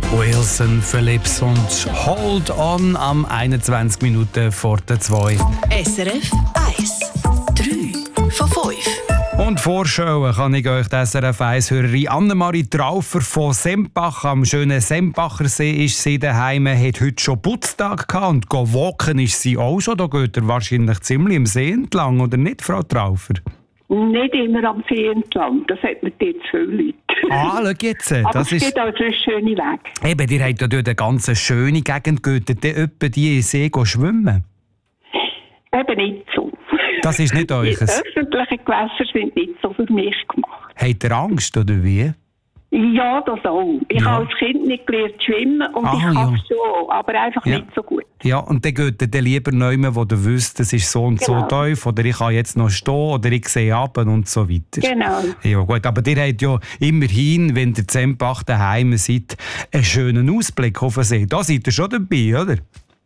Wilson Phillips und Hold On am 21 Minuten vor der 2. SRF 1. 3 von 5. Und vorstellen kann ich euch die SRF 1-Hörerin Annemarie Traufer von Sempach. Am schönen Sempacher See ist sie daheim, hat heute schon Putztag gehabt und walken ist sie auch schon. Da geht er wahrscheinlich ziemlich im See entlang, oder nicht, Frau Traufer? Nicht immer am See entlang, das hat man dort zu viele Leute. Ah, schau jetzt. Aber das es gibt also einen schönen Weg. Eben, ihr habt ja dort eine ganz schöne Gegend. Geht ihr etwa die in den See schwimmen? Eben nicht so. Das ist nicht euch. Die öffentlichen Gewässer sind nicht so für mich gemacht. Habt ihr Angst, oder wie? Ja, das auch. Ich habe als Kind nicht gelernt zu schwimmen und ich kann es schon, aber einfach nicht so gut. Ja, und dann geht ihr lieber nehmen, wo ihr wisst, es ist so und so tief, oder ich kann jetzt noch stehen, oder ich sehe runter und so weiter. Genau. Ja gut, aber ihr habt ja immerhin, wenn ihr in Sempach daheim seid, einen schönen Ausblick auf den See. Da seid ihr schon dabei, oder?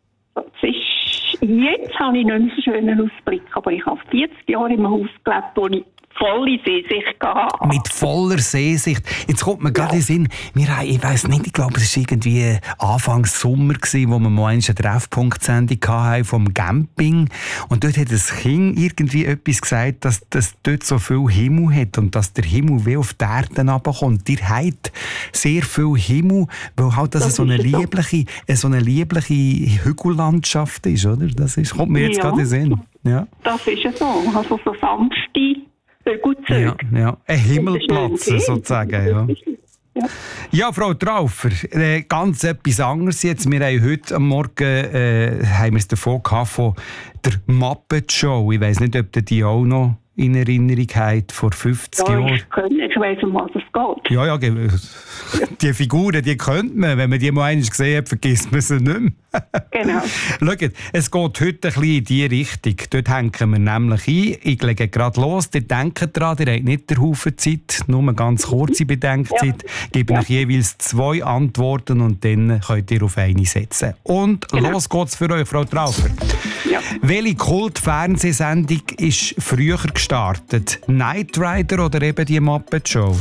Jetzt habe ich nicht mehr so einen schönen Ausblick, aber ich habe 40 Jahre in einem Haus gelebt, wo ich volle Seesicht hatte. Mit voller Seesicht. Jetzt kommt mir gerade in den Sinn, ich weiss nicht, ich glaube, es war irgendwie Anfang Sommer, wo wir mal eine Treffpunktsendung hatten vom Camping. Und dort hat das Kind irgendwie etwas gesagt, dass dort so viel Himmel hat und dass der Himmel wie auf die Erde runterkommt. Ihr habt sehr viel Himmel, weil halt das so eine liebliche Hügellandschaft ist, oder? Kommt mir jetzt gerade in den Sinn. Ja. Das ist ja so. Also so sanfte Hügelzüge. Ja. Ein Himmelplatz sozusagen. Ja, Frau Traufer, ganz etwas anderes jetzt. Wir haben heute am Morgen haben wir es davon gehabt, von der Muppet Show. Ich weiss nicht, ob ihr die auch noch in Erinnerung habt, vor 50 Jahren. Ich weiss, um was es geht. Ja, die Figuren, die kennt man. Wenn man die mal einmal gesehen hat, vergisst man sie nicht mehr. Genau. Schaut, es geht heute ein bisschen in diese Richtung. Dort hängen wir nämlich ein. Ich lege gerade los. Ihr denkt daran, ihr habt nicht den Haufen Zeit, nur eine ganz kurze Bedenkzeit. Ich gebe euch jeweils 2 Antworten und dann könnt ihr auf eine setzen. Und los geht's für euch, Frau Traufer. Ja. Welche Kult-Fernsehsendung ist früher gestartet? Knight Rider oder eben die Muppet Show?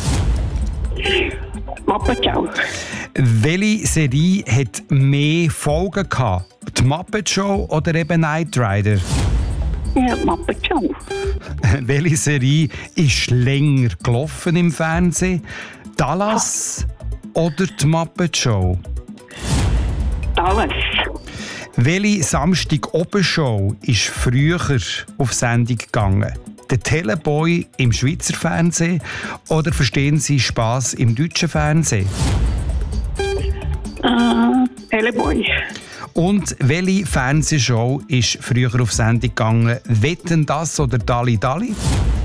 Muppet Show. Welche Serie hat mehr Folgen gehabt? Die Muppet Show oder eben Knight Rider? Ja, Muppet Show. Welche Serie ist länger gelaufen im Fernsehen? Dallas oder die Muppet Show? Dallas. Welche Samstag-Oben-Show ist früher auf Sendung gegangen? Der Teleboy im Schweizer Fernsehen oder verstehen Sie Spass im deutschen Fernsehen? Teleboy. Und welche Fernsehshow ist früher auf Sendung gegangen? Wetten das oder Dalli Dalli?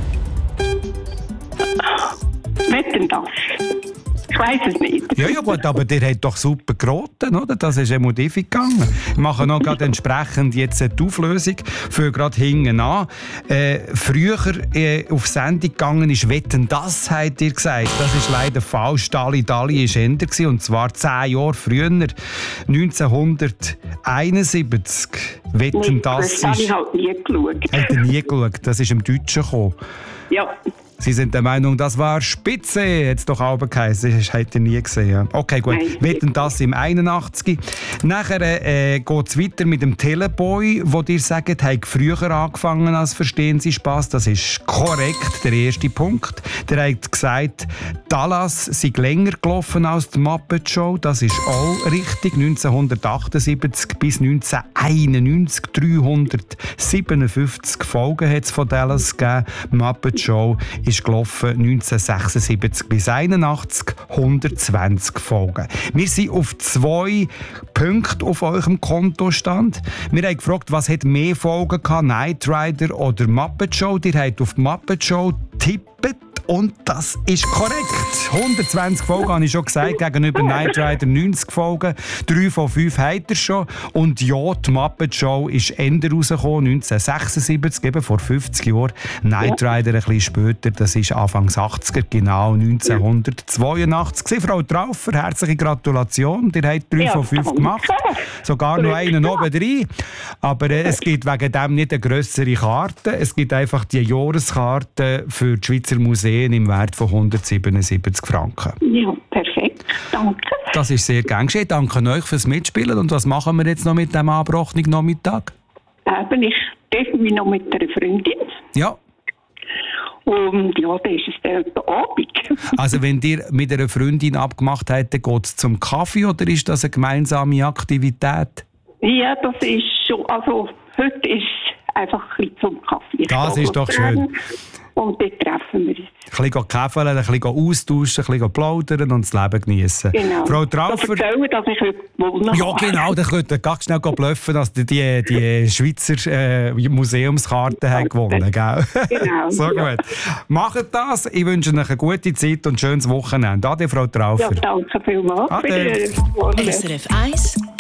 Wetten das. Ich weiss es nicht. Ja gut, aber der hat doch super geraten, oder? Das ist einmal diffig gegangen. Wir machen noch gerade entsprechend jetzt die Auflösung für gerade hinten an. Früher auf Sendung gegangen ist «Wetten, das», habt ihr gesagt. Das ist leider falsch. «Dalli Dalli» war Ende und zwar 10 Jahre früher, 1971. «Wetten, das» habe ich halt nie geschaut. Habt ihr nie geschaut? Das ist im Deutschen gekommen. Ja. Sie sind der Meinung, das war Spitze. Jetzt doch auch geheißen. Das habt ihr nie gesehen. Okay, gut. Wetten das im 81. Nachher geht es weiter mit dem Teleboy, wo ihr sagt, hat früher angefangen als «Verstehen Sie Spass». Das ist korrekt, der erste Punkt. Der hat gesagt, Dallas sei länger gelaufen als die Muppet Show. Das ist auch richtig. 1978 bis 1991 357 Folgen hat es von Dallas gegeben. Muppet Show ist gelaufen 1976 bis 1981 120 Folgen. Wir sind auf 2 Punkte auf eurem Kontostand. Wir haben gefragt, was hat mehr Folgen gehabt, Knight Rider oder Muppet Show? Ihr habt auf die Muppet Show tippet. Und das ist korrekt. 120 Folgen habe ich schon gesagt, gegenüber Knight Rider 90 Folgen. 3 von 5 hat er schon. Und ja, die Muppet Show ist Ende rausgekommen, 1976, eben vor 50 Jahren. Knight Rider ein bisschen später, das ist Anfangs 80er, genau 1982. Frau Traufer, herzliche Gratulation. Ihr habt 3 von 5 gemacht. Sogar noch einen oben drin. Aber es gibt wegen dem nicht eine grössere Karte. Es gibt einfach die Jahreskarte für die Schweizer Museen Museen im Wert von 177 Franken. Ja, perfekt. Danke. Das ist sehr gern geschehen. Danke euch fürs Mitspielen. Und was machen wir jetzt noch mit dem abgebrochenen Nachmittag? Ich treffe mich noch mit einer Freundin. Ja. Und ja, dann ist es dann der Abend. Also wenn ihr mit einer Freundin abgemacht habt, dann geht es zum Kaffee oder ist das eine gemeinsame Aktivität? Ja, das ist schon, also heute ist einfach ein bisschen zum Kaffee. Das ist doch schön. Und dann treffen wir uns. Ein bisschen käfeln, ein bisschen austauschen, ein bisschen plaudern und das Leben genießen. Genau. Frau Traufer. Erzählen, dass ich heute gewonnen habe. Ja, genau, dann könnt ihr ganz schnell bluffen, dass ihr die Schweizer Museumskarte habt gewonnen, gell? Genau. So gut. Macht das. Ich wünsche euch eine gute Zeit und ein schönes Wochenende. Ade, Frau Traufer. Ja, danke vielmals. Ade. SRF 1